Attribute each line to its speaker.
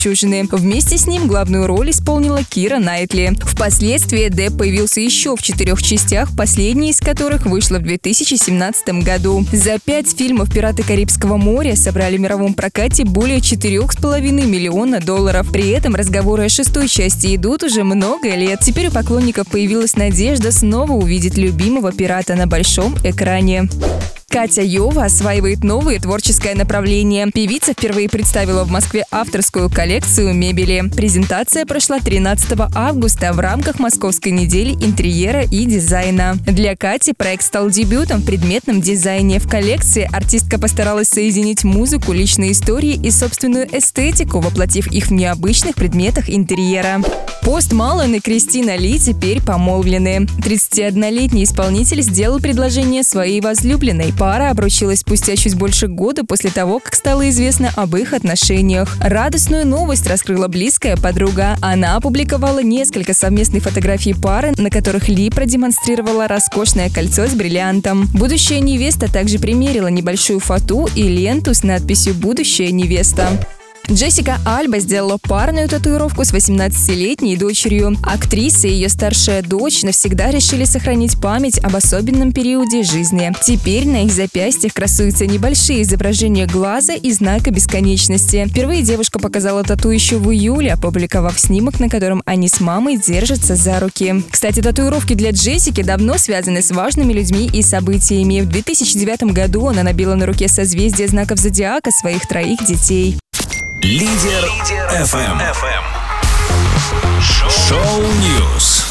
Speaker 1: «Жемчужины». Вместе с ним главную роль исполнила Кира Найтли. Впоследствии Депп появился еще в 4 частях, последняя из которых вышла в 2017 году. За 5 фильмов «Пираты Карибского моря» собрали в мировом прокате более $4,5 миллиона. При этом разговоры о 6-й части идут уже много лет. Теперь у поклонников появилась надежда снова увидеть любимого пирата на большом экране. Катя Йова осваивает новое творческое направление. Певица впервые представила в Москве авторскую коллекцию мебели. Презентация прошла 13 августа в рамках Московской недели интерьера и дизайна. Для Кати проект стал дебютом в предметном дизайне. В коллекции артистка постаралась соединить музыку, личные истории и собственную эстетику, воплотив их в необычных предметах интерьера. Пост Малон и Кристина Ли теперь помолвлены. 31-летний исполнитель сделал предложение своей возлюбленной. Пара обручилась спустя чуть больше года после того, как стало известно об их отношениях. Радостную новость раскрыла близкая подруга. Она опубликовала несколько совместных фотографий пары, на которых Ли продемонстрировала роскошное кольцо с бриллиантом. Будущая невеста также примерила небольшую фату и ленту с надписью «Будущая невеста». Джессика Альба сделала парную татуировку с 18-летней дочерью. Актриса и ее старшая дочь навсегда решили сохранить память об особенном периоде жизни. Теперь на их запястьях красуются небольшие изображения глаза и знака бесконечности. Впервые девушка показала тату еще в июле, опубликовав снимок, на котором они с мамой держатся за руки. Кстати, татуировки для Джессики давно связаны с важными людьми и событиями. В 2009 году она набила на руке созвездие знаков зодиака своих 3 детей.
Speaker 2: Лидер FM. Шоу Ньюс.